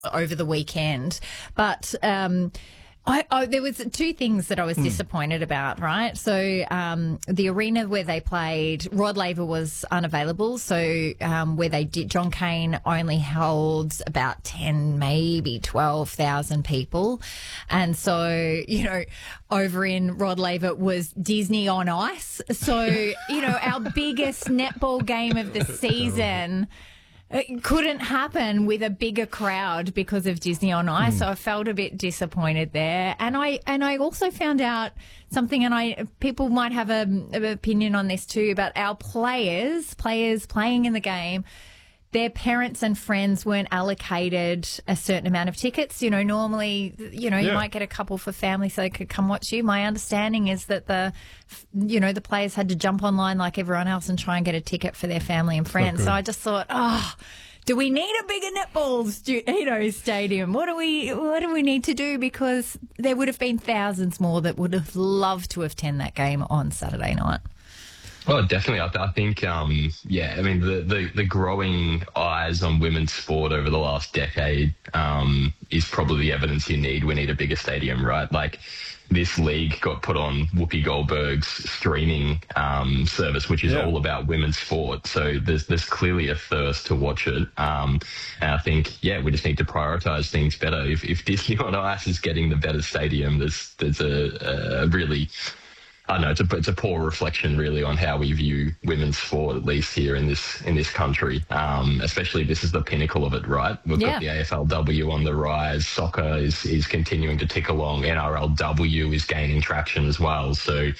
over the weekend. But there was two things that I was disappointed about, right? So the arena where they played, Rod Laver was unavailable. So where they did, John Cain only held about 10, maybe 12,000 people. And so, over in Rod Laver was Disney on Ice. So, our biggest netball game of the season, it couldn't happen with a bigger crowd because of Disney on Ice, so I felt a bit disappointed there. And I also found out something, and people might have an opinion on this too, about our players playing in the game. Their parents and friends weren't allocated a certain amount of tickets. Normally, you might get a couple for family so they could come watch you. My understanding is that the players had to jump online like everyone else and try and get a ticket for their family and friends. So I just thought, do we need a bigger netball stadium? What do we need to do? Because there would have been thousands more that would have loved to have attended that game on Saturday night. Oh, definitely. I think, the growing eyes on women's sport over the last decade is probably the evidence you need. We need a bigger stadium, right? Like, this league got put on Whoopi Goldberg's streaming service, which is all about women's sport. So there's clearly a thirst to watch it. And I think, we just need to prioritise things better. If Disney on Ice is getting the better stadium, there's a really... I know it's a poor reflection, really, on how we view women's sport, at least here in this country. Especially, this is the pinnacle of it, right? We've got the AFLW on the rise. Soccer is continuing to tick along. NRLW is gaining traction as well. So,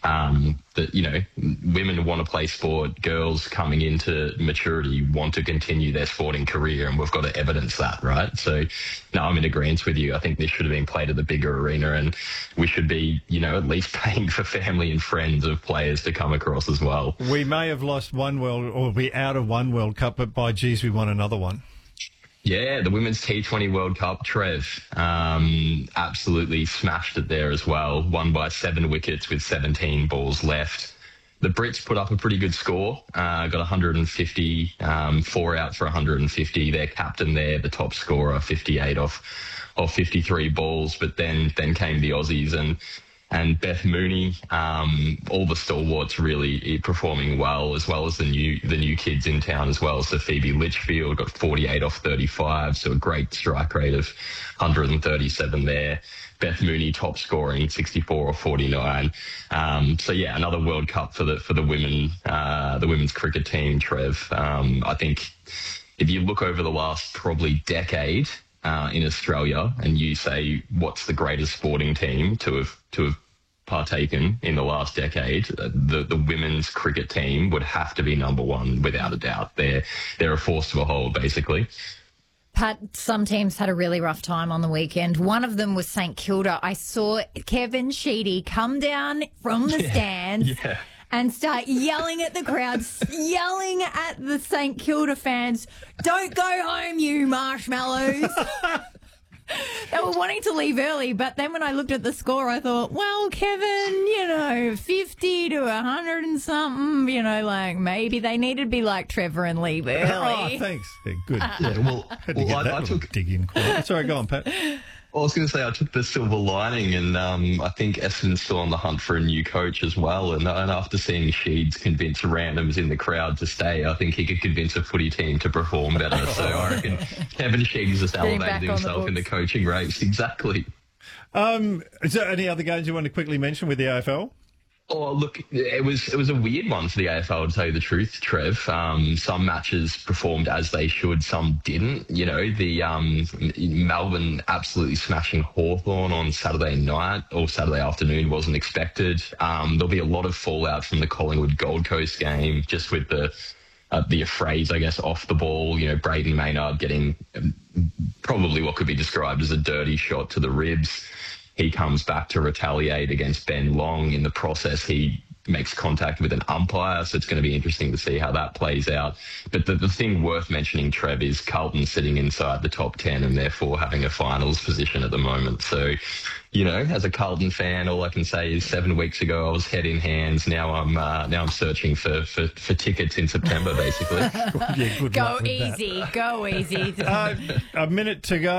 women want to play sport. Girls coming into maturity want to continue their sporting career, and we've got to evidence that, right? So, no, I'm in agreement with you. I think this should have been played at the bigger arena, and we should be, at least paying for family and friends of players to come across as well. We may have lost we're out of one World Cup, but by geez, we won another one. Yeah, the Women's T20 World Cup, Trev, absolutely smashed it there as well. Won by 7 wickets with 17 balls left. The Brits put up a pretty good score, got 150, 4 out for 150. Their captain there, the top scorer, 58 off 53 balls. But then came the Aussies and Beth Mooney, all the stalwarts really performing well as the new kids in town as well. So Phoebe Litchfield got 48 off 35, so a great strike rate of 137 there. Beth Mooney top scoring 64 or 49. Another World Cup for the women, the women's cricket team, Trev. I think if you look over the last probably decade in Australia and you say what's the greatest sporting team to have partaken in the last decade, the women's cricket team would have to be number one without a doubt. They're a force to behold, basically. Pat, some teams had a really rough time on the weekend. One of them was St Kilda. I saw Kevin Sheedy come down from the stands and start yelling at the crowd, yelling at the St Kilda fans, "Don't go home, you marshmallows." They were wanting to leave early, but then when I looked at the score, I thought, well, Kevin, 50 to 100 and something, maybe they needed to be like Trevor and leave early. Oh, thanks. Yeah, good. I took dig in. Sorry, go on, Pat. I was going to say I took the silver lining, and I think Essendon's still on the hunt for a new coach as well. And after seeing Sheeds convince randoms in the crowd to stay, I think he could convince a footy team to perform better. So I reckon Kevin Sheeds has elevated himself in the coaching race. Exactly. Is there any other games you want to quickly mention with the AFL? Oh, look, it was a weird one for the AFL, to tell you the truth, Trev. Some matches performed as they should, some didn't. The Melbourne absolutely smashing Hawthorn on Saturday night or Saturday afternoon wasn't expected. There'll be a lot of fallout from the Collingwood Gold Coast game, just with the affrays, I guess, off the ball. Braden Maynard getting probably what could be described as a dirty shot to the ribs. He comes back to retaliate against Ben Long. In the process, he makes contact with an umpire, so it's going to be interesting to see how that plays out. But the thing worth mentioning, Trev, is Carlton sitting inside the top 10 and therefore having a finals position at the moment. So, as a Carlton fan, all I can say is 7 weeks ago I was head in hands. Now I'm searching for tickets in September, basically. Good luck with that. Go easy. A minute to go.